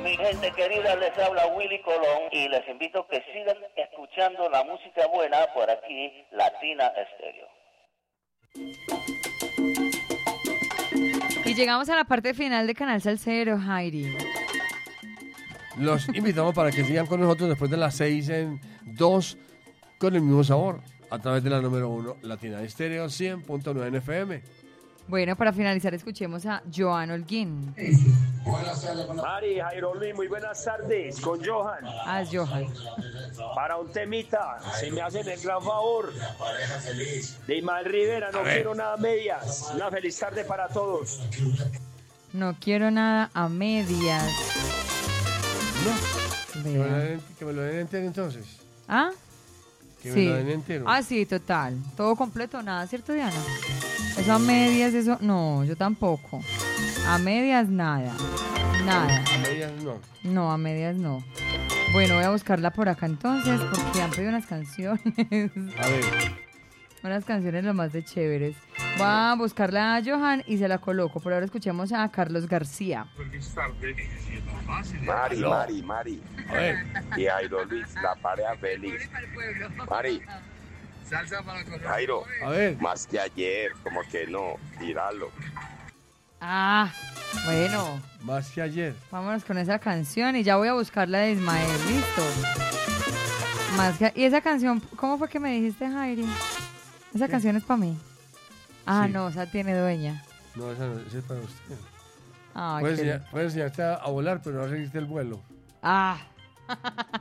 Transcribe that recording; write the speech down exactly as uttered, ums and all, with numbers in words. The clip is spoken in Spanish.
Mi gente querida, les habla Willy Colón y les invito a que sigan escuchando la música buena por aquí, Latina Estéreo. Y llegamos a la parte final de Canal Salsero, Jairi. Los invitamos para que sigan con nosotros después de las seis en dos con el mismo sabor, a través de la número uno, Latina Estéreo cien punto nueve en F M. Bueno, para finalizar, escuchemos a Joan Holguín. Mari, Jairo Luis, muy buenas tardes, con Johan. Ah, es Johan. Para un temita, se me hacen el gran favor. De Imael Rivera, no quiero nada a medias. Una feliz tarde para todos. No quiero nada a medias. No. Que me, lo den, que me lo den entero entonces. ¿Ah? Que sí. me lo den entero. Ah, sí, total. Todo completo, nada, ¿cierto, Diana? Eso a medias, eso... No, yo tampoco. A medias, nada. Nada. A medias no. No, a medias no. Bueno, voy a buscarla por acá entonces, porque han pedido unas canciones. A ver. Unas canciones lo más de chéveres. Voy a buscarla a Johan y se la coloco. Por ahora escuchemos a Carlos García. Mari, Aló. Mari, Mari. A ver. Y Jairo Luis, la pareja feliz. Mari. Jairo. A ver. Más que ayer, como que no, tíralo. Ah, bueno. Más que ayer. Vámonos con esa canción y ya voy a buscar la de Ismael. Listo. Más que... ¿Y esa canción, cómo fue que me dijiste, Jairi? Esa ¿Qué? canción es para mí. Ah, Sí. no, esa tiene dueña. No, esa no, esa es para usted. Ay, Puedes qué- enseñar- puedes enseñarte a, a volar, pero no seguiste el vuelo. Ah.